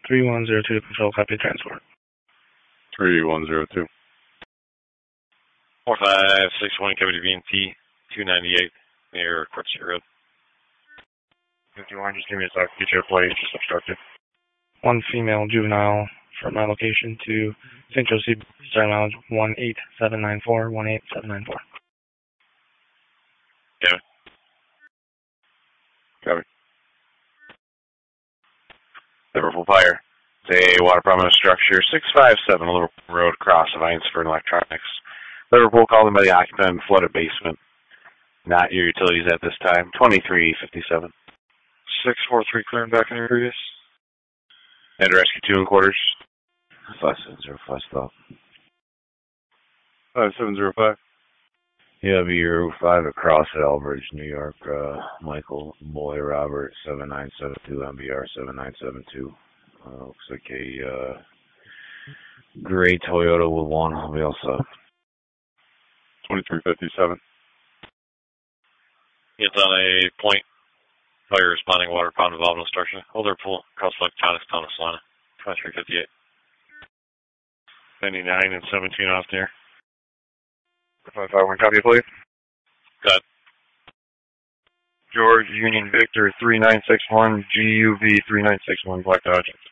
3102 to control, copy transport. 3102. 4561, copy to VNT 298 near Court Street Road. 51, just give me a sec. Get your plate, just obstructed. One female juvenile from my location to St. Joseph, starting mileage 18794, 18794. Kevin. Copy. Liverpool Fire. It's a water prominent structure, 657 Liverpool Road, across of Einsford Electronics. Liverpool called in by the occupant in flooded basement. Not your utilities at this time. 2357. 643, clearing back in your previous. And rescue 2 in quarters. 5705 stop. 5705. Yeah, be your 5 across at Elbridge, New York. Michael Boy Robert 7972 MBR 7972. Looks like a gray Toyota with one wheel sub. 2357. It's on a point. Fire responding water pond involved in destruction. Older pool, across Electronics, town of Solana. 2358. 99 and 17 off there. 551, copy, please. Got George Union Victor 3961, GUV 3961, Black Dodge.